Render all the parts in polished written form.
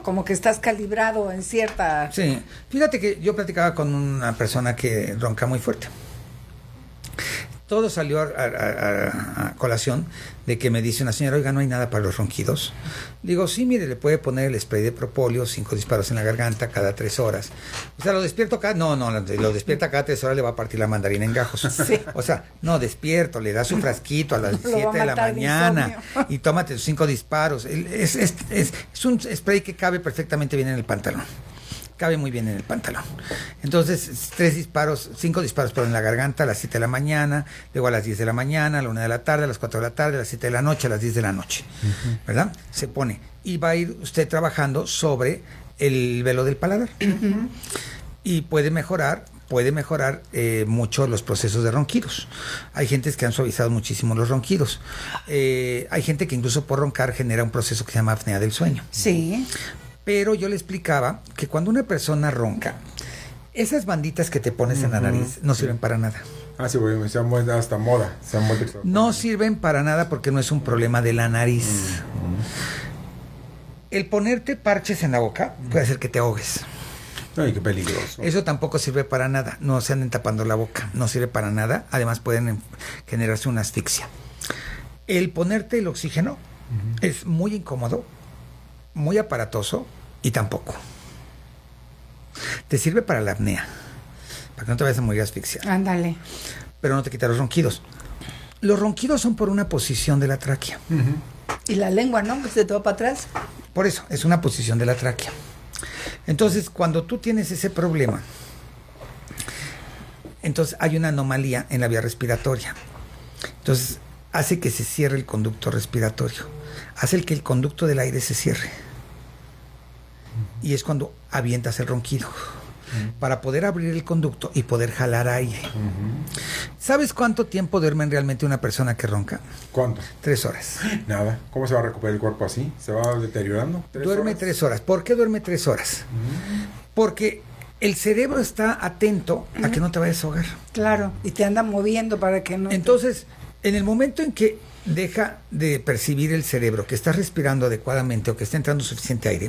como que estás calibrado en cierta... Sí, fíjate que yo platicaba con una persona que ronca muy fuerte. Todo salió a colación de que me dice una señora, oiga, no hay nada para los ronquidos. Digo, sí, mire, le puede poner el spray de propóleo, 5 disparos en la garganta cada 3 horas. O sea, ¿lo despierto cada? No, lo despierta cada 3 horas, le va a partir la mandarina en gajos. Sí. O sea, no, despierto, le da su frasquito a las 7 de la mañana y tómate 5 disparos. Es un spray que cabe perfectamente bien en el pantalón. Cabe muy bien en el pantalón. Entonces, 5 disparos, pero en la garganta a las 7 de la mañana, luego a las 10 de la mañana, a la 1 de la tarde, a las 4 de la tarde, a las 7 de la noche, a las 10 de la noche. Uh-huh. ¿Verdad? Se pone. Y va a ir usted trabajando sobre el velo del paladar. Uh-huh. Y puede mejorar mucho los procesos de ronquidos. Hay gentes que han suavizado muchísimo los ronquidos. Hay gente que incluso por roncar genera un proceso que se llama apnea del sueño. Sí. Pero yo le explicaba que cuando una persona ronca, esas banditas que te pones en la nariz no sirven para nada. Ah, sí, bueno, se han vuelto hasta moda. No sirven para nada porque no es un problema de la nariz. El ponerte parches en la boca puede hacer que te ahogues. Ay, qué peligroso. Eso tampoco sirve para nada. No se anden tapando la boca. No sirve para nada. Además pueden generarse una asfixia. El ponerte el oxígeno es muy incómodo, muy aparatoso y tampoco. Te sirve para la apnea, para que no te vayas a morir asfixiado. Ándale. Pero no te quita los ronquidos. Los ronquidos son por una posición de la tráquea. Y la lengua, ¿no? Pues de todo para atrás. Por eso, es una posición de la tráquea. Entonces, cuando tú tienes ese problema, entonces hay una anomalía en la vía respiratoria. Entonces, hace que se cierre el conducto respiratorio. Hace que el conducto del aire se cierre. Y es cuando avientas el ronquido. Para poder abrir el conducto y poder jalar aire. ¿Sabes cuánto tiempo duerme realmente una persona que ronca? ¿Cuánto? 3 horas. Nada. ¿Cómo se va a recuperar el cuerpo así? ¿Se va deteriorando? Duerme 3 horas. ¿Por qué duerme 3 horas? Porque el cerebro está atento a que no te vayas a ahogar. Claro. Y te anda moviendo para que no... Entonces, en el momento en que deja de percibir el cerebro que estás respirando adecuadamente o que está entrando suficiente aire,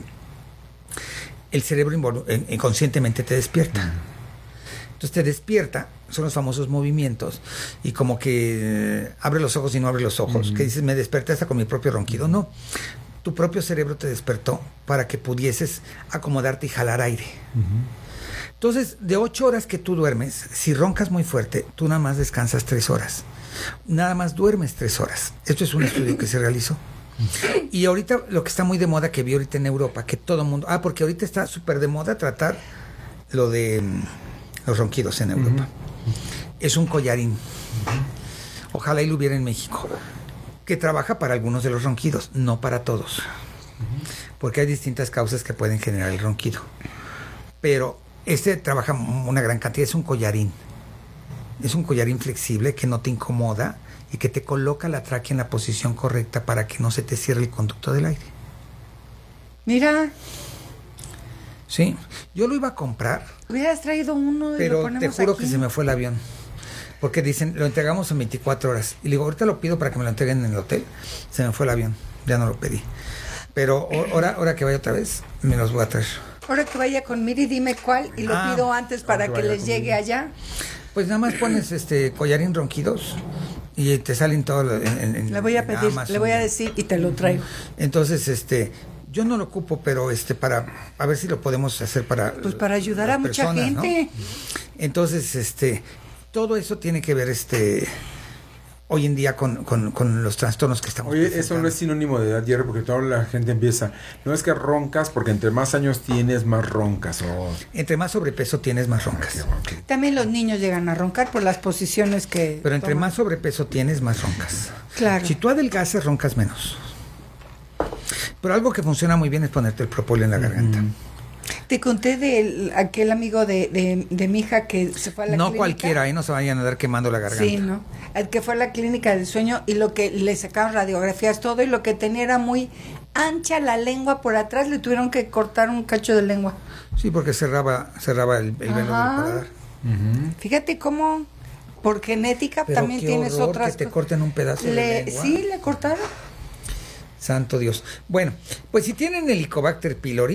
el cerebro inconscientemente te despierta. Entonces te despierta, son los famosos movimientos, y como que abre los ojos y no abre los ojos, que dices, me desperté hasta con mi propio ronquido. No, tu propio cerebro te despertó para que pudieses acomodarte y jalar aire. Entonces, de 8 horas que tú duermes, si roncas muy fuerte, tú nada más descansas 3 horas. Nada más duermes 3 horas. Esto es un estudio que se realizó. Y ahorita lo que está muy de moda, que vi ahorita en Europa, que todo el mundo... porque ahorita está súper de moda tratar lo de los ronquidos en Europa. Es un collarín. Ojalá y lo hubiera en México. Que trabaja para algunos de los ronquidos, no para todos. Porque hay distintas causas que pueden generar el ronquido. Pero trabaja una gran cantidad, es un collarín. Es un collarín flexible que no te incomoda y que te coloca la tráquea en la posición correcta para que no se te cierre el conducto del aire. Mira. Sí, yo lo iba a comprar. Hubieras traído uno y pero lo ponemos te juro aquí. Que se me fue el avión. Porque dicen, lo entregamos en 24 horas. Y le digo, ahorita lo pido para que me lo entreguen en el hotel. Se me fue el avión, ya no lo pedí. Pero ahora que vaya otra vez, me los voy a traer. Ahora que vaya con Miri, dime cuál y lo pido antes para que les llegue allá. Pues nada más pones collarín ronquidos y te salen todo le voy a pedir, Amazon. Le voy a decir y te lo traigo. Entonces, yo no lo ocupo, pero para a ver si lo podemos hacer para pues para ayudar a mucha gente, ¿no? Entonces, todo eso tiene que ver hoy en día con los trastornos que estamos presentando. Eso no es sinónimo de edad, Jerry, porque toda la gente empieza, no es que roncas, porque entre más años tienes, más roncas. Entre más sobrepeso tienes, más roncas. Okay. También los niños llegan a roncar por las posiciones que pero entre más sobrepeso tienes, más roncas. Claro. Si tú adelgazas, roncas menos. Pero algo que funciona muy bien es ponerte el propóleo en la garganta. Te conté de aquel amigo de mi hija que se fue a la clínica. No cualquiera, ahí no se vayan a dar quemando la garganta. Sí, ¿no? El que fue a la clínica del sueño y lo que le sacaron radiografías, todo, y lo que tenía era muy ancha la lengua por atrás, le tuvieron que cortar un cacho de lengua. Sí, porque cerraba el velo del paladar. Fíjate cómo, por genética pero también tienes otras... que te corten un pedazo de lengua. Sí, le cortaron. Santo Dios. Bueno, pues si tienen Helicobacter pylori,